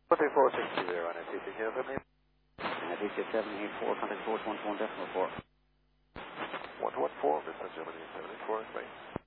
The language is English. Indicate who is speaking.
Speaker 1: 4460 on a TC, can you hear me?
Speaker 2: DC 784, contact 414.4.
Speaker 1: 114, Mr. Germany, 74, bye.